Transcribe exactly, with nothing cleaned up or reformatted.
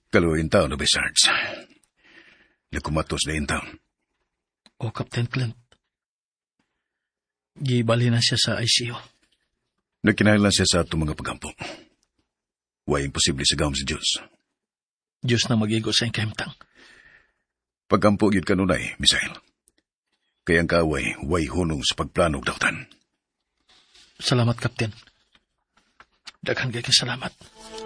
Kaluin taon na ba, Sarge? Nakumatos na yung taon. O, Captain Clint. Gibali na siya sa I C U. Nagkinahanglan siya sa itong mga pagampo. Way imposible sa gawang sa Diyos. Diyos na magigo sa kahimtang. Pagampo yun kanunay, Misael. Kaya ang kaaway, way hunong sa pagplanog dautan. Salamat, Captain. Daghang kay salamat.